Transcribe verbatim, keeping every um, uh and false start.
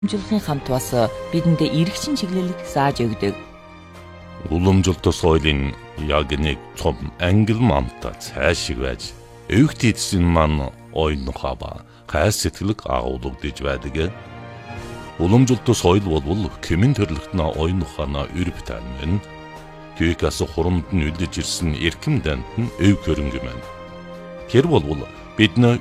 Уламжлалын хамт бас бидэндээ эргэчин чиглэлийг зааж өгдөг. Уламжлалт соёлын яг нэг том ангил мамта цаашиг байж өвгт эдсэн маань ойнохоо ба хайр сэтгэлэг агуулгадж байдаг. Уламжлалт соёл бол кемэн төрлөختнө ойнохоно өрөв тань. Күйкас хуранд нь үлдэж ирсэн эрхэм дант нь өв хөрөнгө мэн. Тэр бол бид